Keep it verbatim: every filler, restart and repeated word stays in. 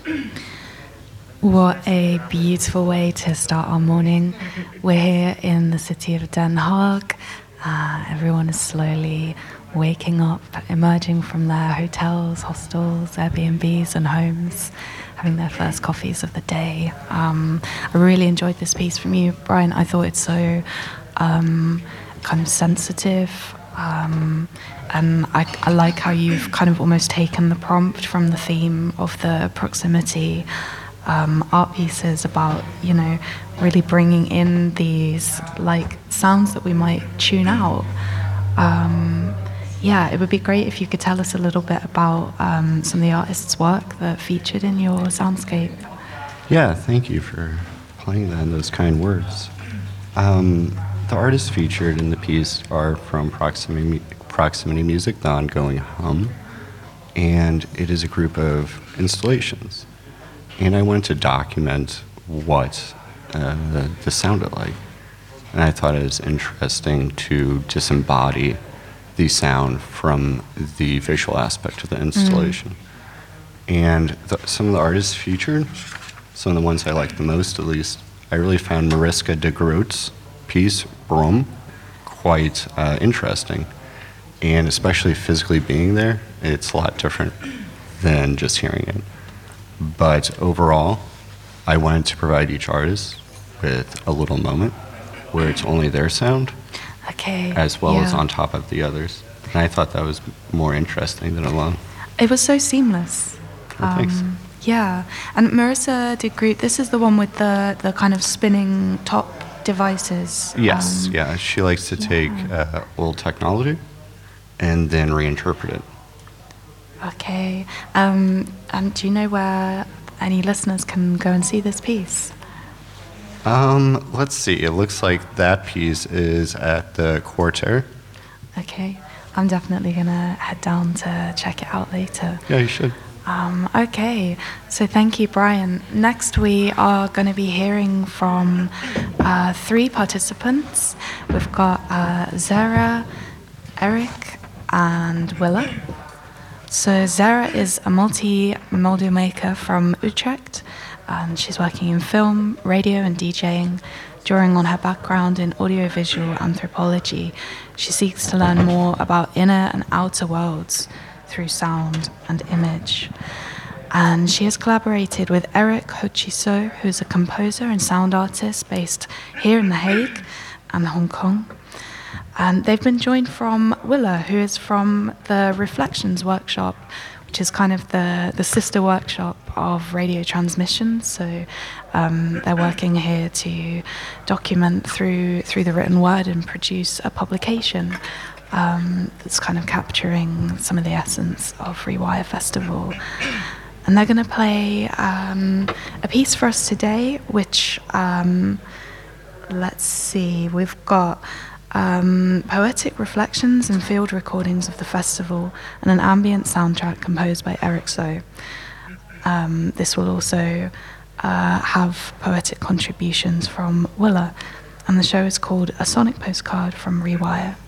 What a beautiful way to start our morning. We're here in the city of Den Haag. Uh, everyone is slowly waking up, emerging from their hotels, hostels, Airbnbs and homes, having their first coffees of the day. Um, I really enjoyed this piece from you, Brian. I thought it's so um, kind of sensitive. Um, and I, I like how you've kind of almost taken the prompt from the theme of the proximity um, art pieces about, you know, really bringing in these like sounds that we might tune out. Um, yeah, it would be great if you could tell us a little bit about um, some of the artists' work that featured in your soundscape. Yeah, thank you for playing that and those kind words. Um, the artists featured in the piece are from Proximity, Proximity Music, the ongoing hum, and it is a group of installations. And I wanted to document what uh, this sounded like. And I thought it was interesting to disembody the sound from the visual aspect of the installation. Mm. And the, some of the artists featured, some of the ones I liked the most at least, I really found Mariska de Groot's piece, Brom, quite uh, interesting. And especially physically being there, it's a lot different than just hearing it. But overall, I wanted to provide each artist with a little moment where it's only their sound, okay, as well yeah. as on top of the others. And I thought that was more interesting than alone. It was so seamless. Oh, um, thanks. Yeah, and Mariska de Groot, this is the one with the, the kind of spinning top devices. Yes, um, yeah. She likes to take yeah. uh, old technology and then reinterpret it. Okay. Um, and do you know where any listeners can go and see this piece? Um, let's see. It looks like that piece is at the Quarter. Okay. I'm definitely going to head down to check it out later. Yeah, you should. Um, okay. So thank you, Brian. Next, we are going to be hearing from uh, three participants. We've got uh, Zara, Eric, and Willa. So Zara is a multi-modal maker from Utrecht, and she's working in film, radio, and DJing. Drawing on her background in audiovisual anthropology, she seeks to learn more about inner and outer worlds through sound and image. And she has collaborated with Eric Hochiso, who's a composer and sound artist based here in The Hague and Hong Kong. And they've been joined from Willa, who is from the Reflections workshop, which is kind of the, the sister workshop of radio transmissions. So um, they're working here to document through through the written word and produce a publication um, that's kind of capturing some of the essence of Rewire Festival. And they're going to play um, a piece for us today, which, um, let's see, we've got Um, poetic reflections and field recordings of the festival, and an ambient soundtrack composed by Eric So. Um, this will also uh, have poetic contributions from Willa, and the show is called A Sonic Postcard from Rewire.